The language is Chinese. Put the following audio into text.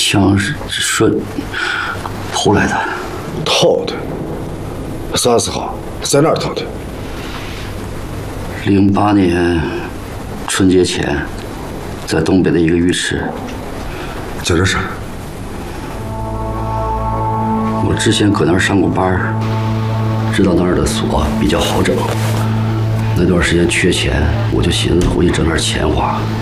枪是偷来的。 偷的？啥时候？在哪儿偷的 ？08年春节前，在东北的一个浴池。 叫这事儿？ 我之前搁那儿上过班，知道那儿的锁比较好整。那段时间缺钱，我就寻思回去挣点钱花。